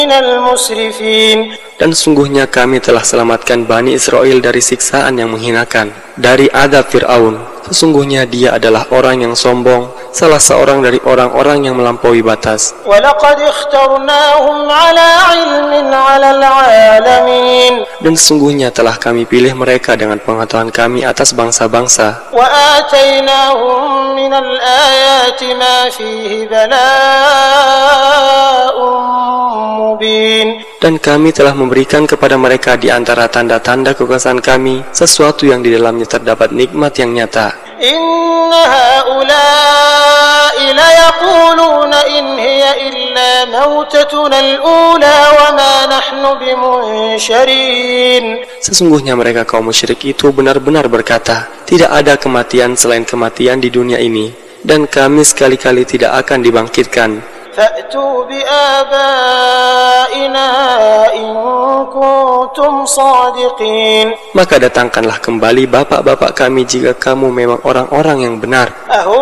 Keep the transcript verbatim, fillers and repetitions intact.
Dan sungguhnya kami telah selamatkan Bani Israel dari siksaan yang menghinakan, dari azab Fir'aun. Sesungguhnya dia adalah orang yang sombong, salah seorang dari orang-orang yang melampaui batas. Dan sesungguhnya telah kami pilih mereka dengan pengetahuan kami atas bangsa-bangsa. Dan kami telah memberikan kepada mereka di antara tanda-tanda kekuasaan kami sesuatu yang di dalamnya terdapat nikmat yang nyata. Inna haula'i la yaquluna in hiya illa mautatuna al-ula wa ma nahnu bimunsharin. Sesungguhnya mereka kaum musyrik itu benar-benar berkata, tidak ada kematian selain kematian di dunia ini, dan kami sekali-kali tidak akan dibangkitkan. Fa'tu bi'abaina in kuntum sadiqin. Maka datangkanlah kembali bapak-bapak kami jika kamu memang orang-orang yang benar.